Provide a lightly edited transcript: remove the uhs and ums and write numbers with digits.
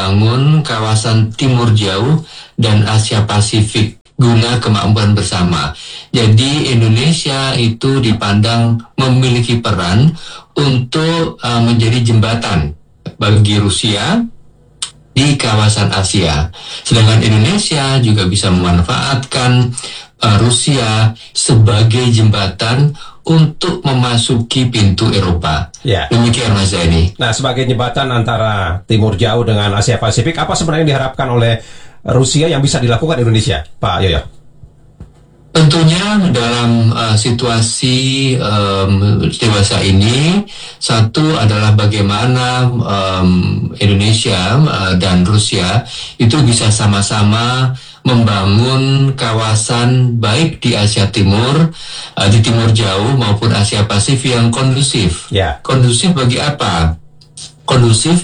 bangun kawasan Timur Jauh dan Asia Pasifik guna kemakmuran bersama. Jadi Indonesia itu dipandang memiliki peran untuk menjadi jembatan bagi Rusia di kawasan Asia. Sedangkan Indonesia juga bisa memanfaatkan Rusia sebagai jembatan untuk memasuki pintu Eropa. Ya. Demikian Mas Zaini. Nah, sebagai jembatan antara Timur Jauh dengan Asia Pasifik, apa sebenarnya yang diharapkan oleh Rusia yang bisa dilakukan Indonesia, Pak Yoyo? Tentunya dalam situasi dewasa ini, satu adalah bagaimana Indonesia dan Rusia itu bisa sama-sama membangun kawasan baik di Asia Timur, di Timur Jauh maupun Asia Pasifik yang kondusif. Ya. Kondusif bagi apa? Kondusif